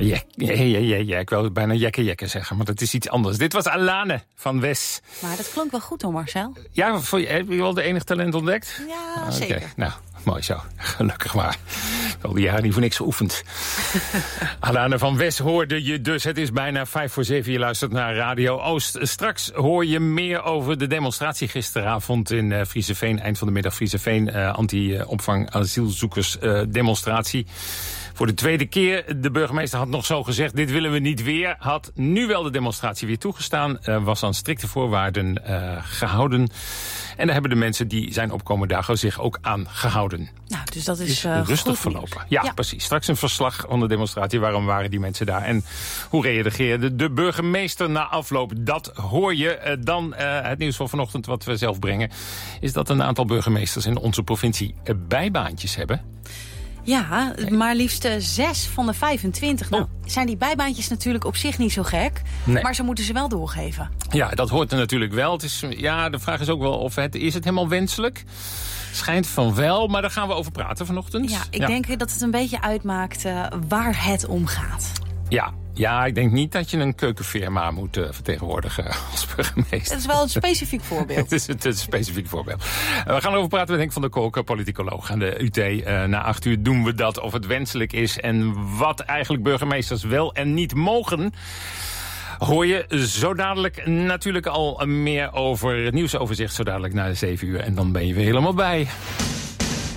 Ja, ik wil bijna jekke zeggen, maar dat is iets anders. Dit was Alane van Wes. Maar dat klonk wel goed hoor, Marcel. Ja, heb je wel de enige talent ontdekt? Ja, zeker. Okay. Nou, mooi zo. Gelukkig maar. Al die jaren niet voor niks geoefend. Alane van Wes hoorde je dus. Het is bijna 6:55. Je luistert naar Radio Oost. Straks hoor je meer over de demonstratie gisteravond in Frieseveen. Eind van de middag Frieseveen. Anti-opvang asielzoekers demonstratie. Voor de tweede keer. De burgemeester had nog zo gezegd, dit willen we niet weer. Had nu wel de demonstratie weer toegestaan. Was aan strikte voorwaarden gehouden. En daar hebben de mensen die zijn opkomen dagen zich ook aan gehouden. Nou, dus dat is rustig verlopen. Ja, precies. Straks een verslag van de demonstratie. Waarom waren die mensen daar? En hoe reageerde de burgemeester na afloop? Dat hoor je. Dan het nieuws van vanochtend wat we zelf brengen. Is dat een aantal burgemeesters in onze provincie bijbaantjes hebben. Ja, maar liefst 6 van de 25. Nou, zijn die bijbaantjes natuurlijk op zich niet zo gek. Nee. Maar ze moeten ze wel doorgeven. Ja, dat hoort er natuurlijk wel. Het is, de vraag is ook wel of is het helemaal wenselijk? Schijnt van wel, maar daar gaan we over praten vanochtend. Ja, ik denk dat het een beetje uitmaakt waar het om gaat. Ja, ik denk niet dat je een keukenfirma moet vertegenwoordigen als burgemeester. Het is wel een specifiek voorbeeld. Het is een specifiek voorbeeld. We gaan erover praten met Henk van der Kolk, politicoloog aan de UT. Na 8 uur doen we dat, of het wenselijk is en wat eigenlijk burgemeesters wel en niet mogen. Hoor je zo dadelijk natuurlijk al meer over het nieuwsoverzicht, zo dadelijk na de 7 uur. En dan ben je weer helemaal bij.